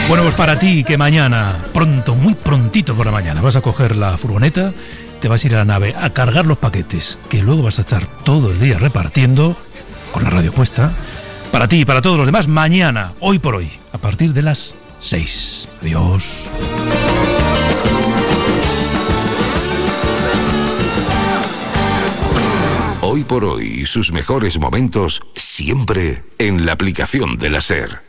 Bueno, pues para ti que mañana, pronto, muy prontito por la mañana, vas a coger la furgoneta, te vas a ir a la nave a cargar los paquetes, que luego vas a estar todo el día repartiendo, con la radio puesta, para ti y para todos los demás, mañana, hoy por hoy, a partir de las 6. Adiós. Hoy por hoy y sus mejores momentos siempre en la aplicación de la SER.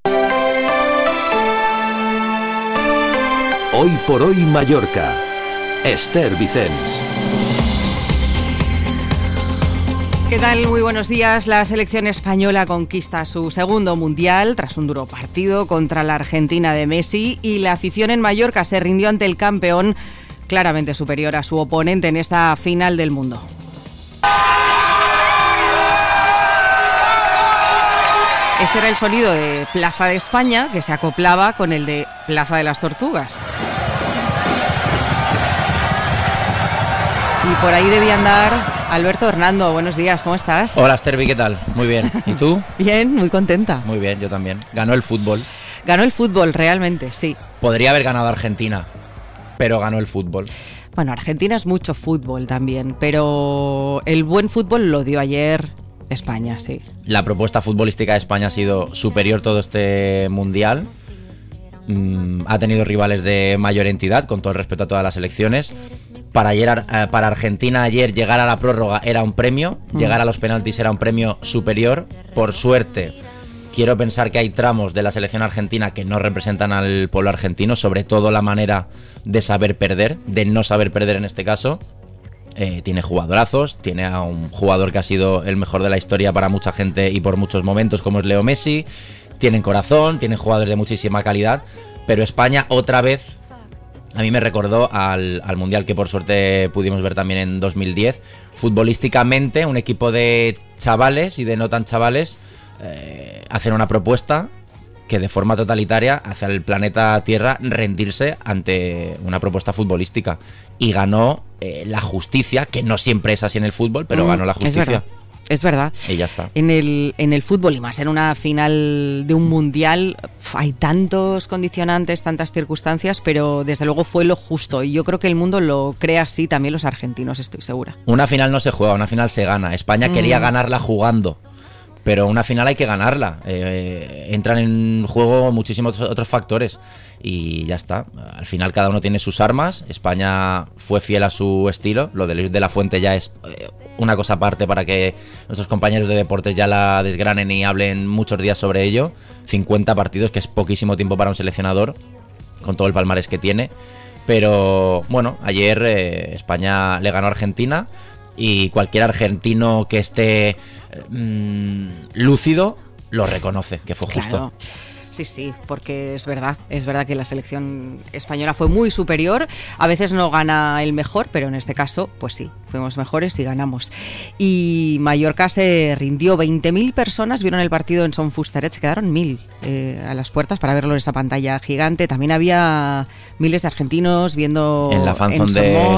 Hoy por hoy Mallorca. Esther Vicens. ¿Qué tal? Muy buenos días. La selección española conquista su segundo mundial tras un duro partido contra la Argentina de Messi y la afición en Mallorca se rindió ante el campeón claramente superior a su oponente en esta final del mundo. Este era el sonido de Plaza de España, que se acoplaba con el de Plaza de las Tortugas. Y por ahí debía andar Alberto Hernando. Buenos días, ¿cómo estás? Hola, Esther, ¿qué tal? Muy bien. ¿Y tú? Bien, muy contenta. Muy bien, yo también. Ganó el fútbol. Ganó el fútbol, realmente, sí. Podría haber ganado Argentina, pero ganó el fútbol. Bueno, Argentina es mucho fútbol también, pero el buen fútbol lo dio ayer España, sí. La propuesta futbolística de España ha sido superior todo este mundial. Ha tenido rivales de mayor entidad, con todo el respeto a todas las selecciones. Para Argentina ayer llegar a la prórroga era un premio, llegar a los penaltis era un premio superior. Por suerte, quiero pensar que hay tramos de la selección argentina que no representan al pueblo argentino, sobre todo la manera de saber perder, de no saber perder en este caso. Tiene jugadorazos, tiene a un jugador que ha sido el mejor de la historia para mucha gente y por muchos momentos, como es Leo Messi. Tienen corazón, tienen jugadores de muchísima calidad, pero España otra vez a mí me recordó al Mundial que por suerte pudimos ver también en 2010. Futbolísticamente, un equipo de chavales y de no tan chavales hacen una propuesta que de forma totalitaria hace al planeta Tierra rendirse ante una propuesta futbolística. Y ganó la justicia, que no siempre es así en el fútbol, pero ganó la justicia. Es verdad. Y ya está. En el fútbol, y más en una final de un mundial, hay tantos condicionantes, tantas circunstancias, pero desde luego fue lo justo. Y yo creo que el mundo lo cree así, también los argentinos, estoy segura. Una final no se juega, una final se gana. España quería ganarla jugando, pero una final hay que ganarla. Entran en juego muchísimos otros factores. Y ya está. Al final cada uno tiene sus armas. España fue fiel a su estilo. Lo de Luis de la Fuente ya es una cosa aparte para que nuestros compañeros de deportes ya la desgranen y hablen muchos días sobre ello. 50 partidos, que es poquísimo tiempo para un seleccionador, con todo el palmarés que tiene. Pero bueno, ayer España le ganó a Argentina y cualquier argentino que esté lúcido lo reconoce, que fue justo. Claro. Sí, porque es verdad que la selección española fue muy superior. A veces no gana el mejor, pero en este caso, pues sí, fuimos mejores y ganamos. Y Mallorca se rindió. 20.000 personas vieron el partido en Son Fustaret, se quedaron 1.000 a las puertas para verlo en esa pantalla gigante. También había miles de argentinos viendo en la fanzone de